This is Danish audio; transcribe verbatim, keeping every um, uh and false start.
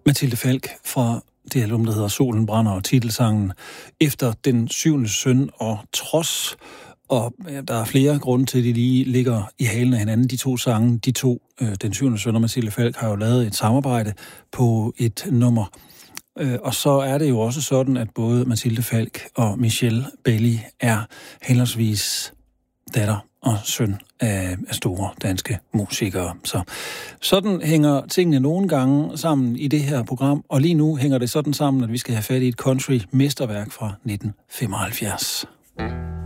Mathilde Falk fra det album, der hedder Solen brænder, og titelsangen Efter den syvende søn og Trods. Og ja, der er flere grunde til, at de lige ligger i halen af hinanden. De to sange, de to, øh, den syvende søn og Mathilde Falk, har jo lavet et samarbejde på et nummer. Øh, og så er det jo også sådan, at både Mathilde Falk og Michelle Bailey er henholdsvis datter og søn af, af store danske musikere. Så sådan hænger tingene nogle gange sammen i det her program, og lige nu hænger det sådan sammen, at vi skal have fat i et country-mesterværk fra nitten femoghalvfjerds.